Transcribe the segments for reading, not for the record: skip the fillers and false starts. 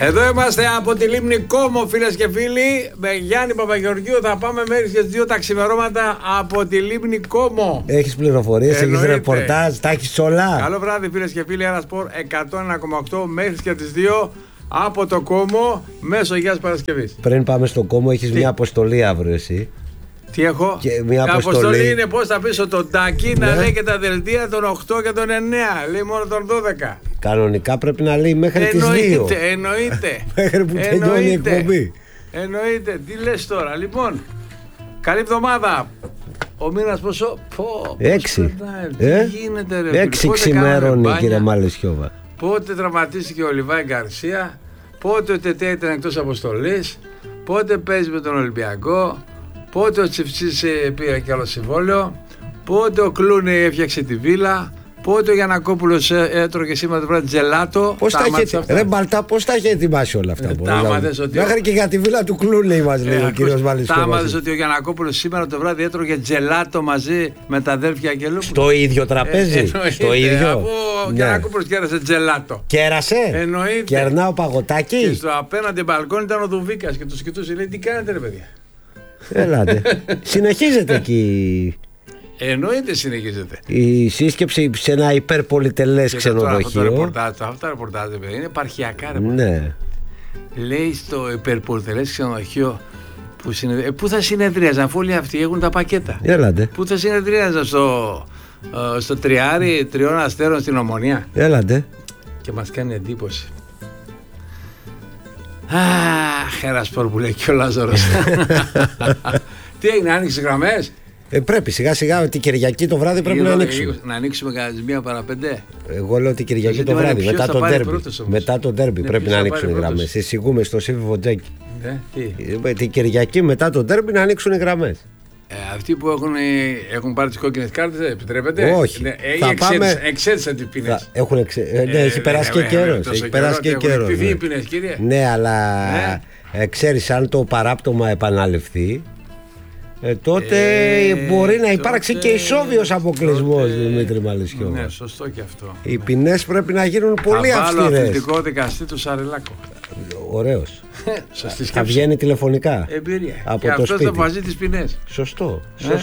Εδώ είμαστε από τη Λίμνη Κόμο, φίλες και φίλοι. Με Γιάννη Παπαγεωργίου θα πάμε μέχρι και 2 τα ξημερώματα από τη Λίμνη Κόμο. Έχεις πληροφορίες, έχεις ρεπορτάζ, τα έχεις όλα. Καλό βράδυ, φίλες και φίλοι. Ένα σπορ 101,8 μέχρι και τις 2 από το Κόμο μέσω Αγίας Παρασκευής. Πριν πάμε στο Κόμο, έχεις μια αποστολή αύριο εσύ. Τι έχω? Μια αποστολή είναι πώς θα πείσω τον Τάκη να λέει και τα δελτία των 8 και των 9. Λέει μόνο των 12. Κανονικά πρέπει να λέει μέχρι τις 2. Εννοείται. Μέχρι που τελειώνει η εκπομπή. Εννοείται. Τι λες τώρα? Λοιπόν, καλή εβδομάδα. Ο μήνας πόσο? 6. Τι γίνεται ρε? 6 ξημέρων, κύριε Μαλαισιώβα. Πότε τραυματίστηκε ο Λιβάη Γκαρσία? Πότε ο Τετέ ήταν εκτός αποστολής? Πότε παίζει με τον Ολυμπιακό? Πότε ο Τσιφτσής πήρε κι άλλο συμβόλαιο? Πότε ο Κλούνι έφτιαξε τη βίλα? Πότε ο Γιαννακόπουλος έτρωγε σήμερα το βράδυ τζελάτο? Πώς τα είχε, ρε Μπαλτά, πώς τα είχε ετοιμάσει όλα αυτά? Μέχρι και για τη βίλα του Κλούνι μας λέει ο κύριος Μαλαισιώβας. Τα άμαθες ότι ο Γιαννακόπουλος σήμερα το βράδυ έτρωγε τζελάτο μαζί με τα αδέρφια και Λούπου? Στο ίδιο τραπέζι? Στο ίδιο. Αφού ο Γιαννακόπουλος κέρασε τζελάτο. Κέρασε? Εννοείται. Κερνά ο Παγωτάκη. Και στο απέναντι μπαλκόνι ήταν ο Δουβίκας και τους κοιτούσε, λέει, τι κάνετε ρε παιδιά? Έλατε. Συνεχίζεται εκεί. Εννοείται συνεχίζεται. Η σύσκεψη σε ένα υπερπολιτελές ξενοδοχείο. Αυτά τα ρεπορτάζ είναι επαρχιακά ρε. Ναι. Λέει στο υπερπολιτελές ξενοδοχείο πού θα συνεδρίαζαν, αφού όλοι αυτοί έχουν τα πακέτα. Έλατε. Πού θα συνεδρίαζαν στο τριάρι 3 αστέρων στην Ομονία? Έλατε. Και μας κάνει εντύπωση. Αχ, ένα σπορ που λέει και ο Λάζαρος. Τι έγινε, άνοιξε γραμμές? Πρέπει σιγά σιγά, την Κυριακή το βράδυ πρέπει να ανοίξουμε. Να ανοίξουμε κανένα 1 παρά 5. Εγώ λέω την Κυριακή το βράδυ, μετά το ντέρμπι πρέπει να ανοίξουν οι γραμμές. Εισηγούμε στο Σίβι Βοτζέκι. Την Κυριακή μετά το ντέρμπι να ανοίξουν οι γραμμές. Αυτοί που έχουν πάρει τις κόκκινες κάρτες, επιτρέπεται? Όχι. Εξέτησαν τις ποινές. Έχει περάσει και καιρός. Έχει περάσει και καιρός. Ναι, αλλά ξέρεις, αν το παράπτωμα επαναληφθεί, τότε μπορεί να υπάρξει και ισόβιος αποκλεισμός, Δημήτρη Μαλαισιώβα. Ναι, σωστό και αυτό. Οι ποινές πρέπει να γίνουν πολύ αυστηρές. Θα βάλω αθλητικό δικαστή του Σαρελάκο. Ωραίος. Θα βγαίνει τηλεφωνικά. Εμπειρία. Από και το αυτός σπίτι. θα βάζει τις ποινές. Σωστό.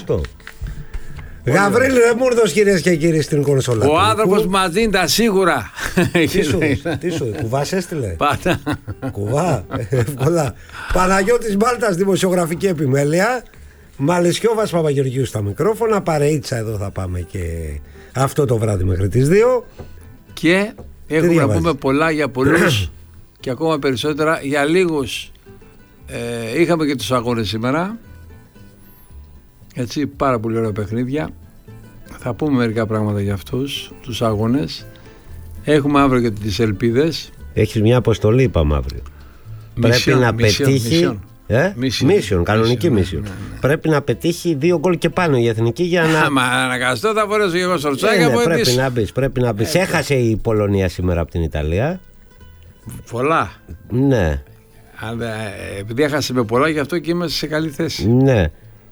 Γαβρίλη Ρεμούρδος, κυρίες και κύριοι, στην κονσόλα. Ο άνθρωπος που μας δίνει τα σίγουρα. Τι σου, κουβάς έστειλε? Πάτα. Κουβά, εύκολα. Παναγιώτης Μάλτας, δημοσιογραφική επιμέλεια. Μαλαισιώβας Παπαγεωργίου στα μικρόφωνα. Παρεΐτσα εδώ θα πάμε και αυτό το βράδυ μέχρι τις 2. Και έχουμε να πούμε πολλά για πολλούς και ακόμα περισσότερα για λίγους. Είχαμε και τους αγώνες σήμερα. Έτσι, πάρα πολύ ωραία παιχνίδια. Θα πούμε μερικά πράγματα για αυτούς τους αγώνες. Έχουμε αύριο και τις ελπίδες. Έχεις μια αποστολή, είπαμε αύριο. Πρέπει να πετύχει. Μίσιον, κανονική μίσιον. Ναι. Πρέπει να πετύχει 2 γκολ και πάνω η εθνική για να. Μα αναγκαστώ θα φορέσω εγώ σορτσάκια από εμείς. Πρέπει να μπει. Έχασε η Πολωνία σήμερα από την Ιταλία. Πολλά. Ναι. Επειδή έχασε με πολλά, γι' αυτό και είμαστε σε καλή θέση. Ναι.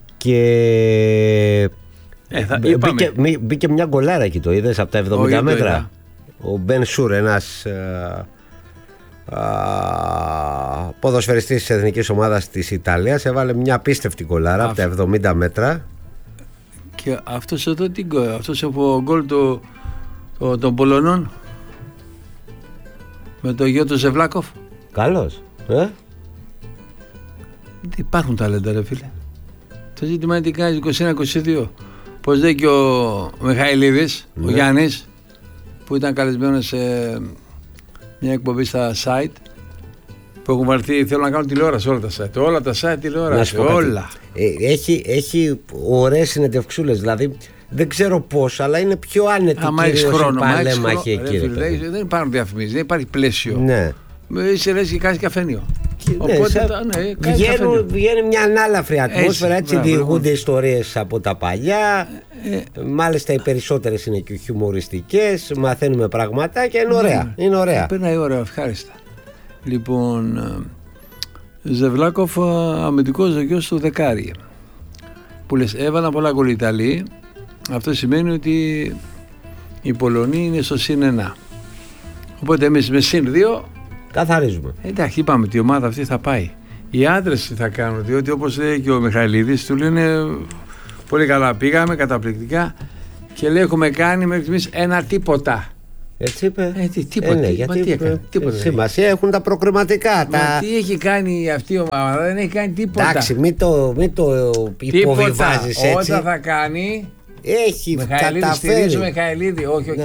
Και μπήκε μια γκολάρα εκεί, το είδες, από τα 70 μέτρα. Ο Μπεν Σουρ, ένας ποδοσφαιριστής της εθνικής ομάδας της Ιταλίας, έβαλε μια απίστευτη γκολάρα από τα 70 μέτρα. Και αυτός εδώ τι γκολ? Αυτός ο γκολ των Πολωνών με το γιο του Ζεβλάκοφ. Καλός. Υπάρχουν ταλέντα ρε φίλε. Το ζήτημα είναι τι κάνει 21-22. Πώς λέει και ο Μιχαηλίδης, ο Γιάννης, που ήταν καλεσμένος σε μια εκπομπή στα site που έχουν βαρθεί, θέλω να κάνω τηλεόραση όλα τα site. Όλα τα site τηλεόραση, όλα. Έχει ωραίες συνεντευξούλες, δηλαδή δεν ξέρω πώς, αλλά είναι πιο άνετη κυρίως η παλέμαχη εκεί. Δεν υπάρχουν διαφημίσεις, δεν υπάρχει πλαίσιο. Ναι. Είσαι λες και κάνεις καφενείο. Οπότε βγαίνει μια ανάλαφρη ατμόσφαιρα, έτσι διηγούνται ιστορίες από τα παλιά. Μάλιστα οι περισσότερες είναι και χιουμοριστικές, μαθαίνουμε πραγματάκια, είναι ωραία. Περνάει ώρα, ευχάριστα. Λοιπόν, Ζεβλάκοφ, αμυντικός γιος του δεκάρι, που λες έβαλαν πολλά γκολ οι Ιταλοί. Αυτό σημαίνει ότι οι Πολωνοί είναι στο συν 1. Οπότε εμείς με συν 2 Καθαρίζουμε. Εντάξει, είπαμε ότι η ομάδα αυτή θα πάει. Οι άντρες τι θα κάνουν, διότι όπως λέει και ο Μιχαηλίδης, του λένε πολύ καλά, πήγαμε καταπληκτικά και λέει έχουμε κάνει μέχρι στιγμής ένα τίποτα. Έτσι είπε. Τίποτα. Ναι, τίποτα. Σημασία έχουν τα προκριματικά. Τι έχει κάνει αυτή η ομάδα, δεν έχει κάνει τίποτα. Εντάξει, μην το υποβιβάζεις έτσι. Όταν θα κάνει. Έχει καταφέρει. Μιχαηλίδη, όχι.